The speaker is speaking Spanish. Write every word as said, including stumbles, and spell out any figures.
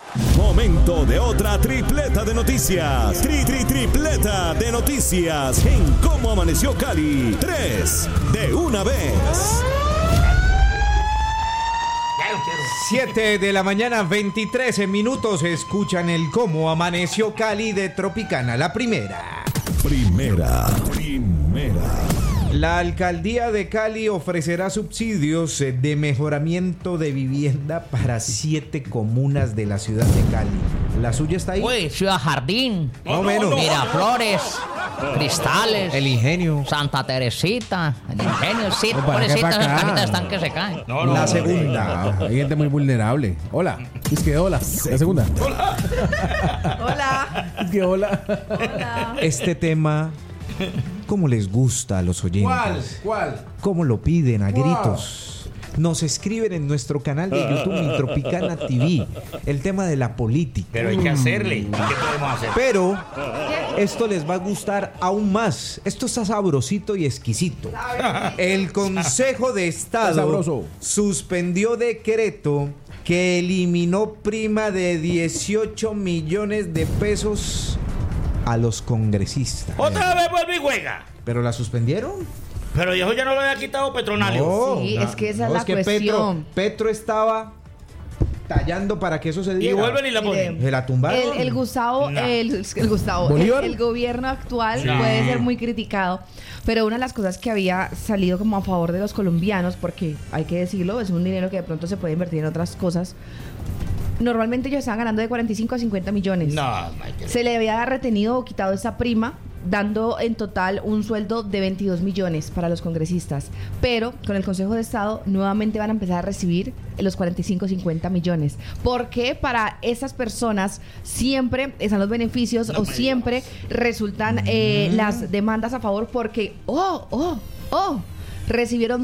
Momento de otra tripleta de noticias. Tri, tri, tripleta de noticias en Cómo Amaneció Cali. Tres de una vez. siete de la mañana, veintitrés minutos. Escuchan el Cómo Amaneció Cali de Tropicana. La primera. Primera. Primera. La alcaldía de Cali ofrecerá subsidios de mejoramiento de vivienda para siete comunas de la ciudad de Cali. ¿La suya está ahí? Uy, Ciudad Jardín, Más o menos. Miraflores, Cristales, El Ingenio. Santa Teresita, el Ingenio, sí, No, ¿para qué pobrecitas, pa' esas acá? casitas están que se caen. No, no, La no, segunda. Hay gente muy vulnerable. Hola. Es que hola. La segunda. Hola. Es que hola. Hola. Este tema, ¿cómo les gusta a los oyentes? ¿Cuál? ¿Cuál? ¿Cómo lo piden a Wow. gritos? Nos escriben en nuestro canal de YouTube, Mi Tropicana T V, el tema de la política. Pero hay que hacerle. ¿Qué podemos hacer? Pero esto les va a gustar aún más. Esto está sabrosito y exquisito. El Consejo de Está Estado sabroso. suspendió decreto que eliminó prima de dieciocho millones de pesos a los congresistas. Otra vez vuelve y juega. ¿Pero la suspendieron? Pero eso ya no lo había quitado Petronalio. Sí, es que esa es no, la que cuestión. Petro, Petro estaba tallando para que eso se diera. Y vuelven y la ponen. Mire, Se la tumbaron. El, el Gustavo, No. el, el Gustavo, el, ¿Bolívar? el gobierno actual Sí. puede ser muy criticado, pero una de las cosas que había salido como a favor de los colombianos, porque hay que decirlo, es un dinero que de pronto se puede invertir en otras cosas. Normalmente ellos estaban ganando de cuarenta y cinco a cincuenta millones. No, Michael. Se le había retenido o quitado esa prima, dando en total un sueldo de veintidós millones para los congresistas. Pero con el Consejo de Estado nuevamente van a empezar a recibir los cuarenta y cinco a cincuenta millones. Porque para esas personas siempre están los beneficios o siempre resultan eh, las demandas a favor porque, oh, oh, oh, recibieron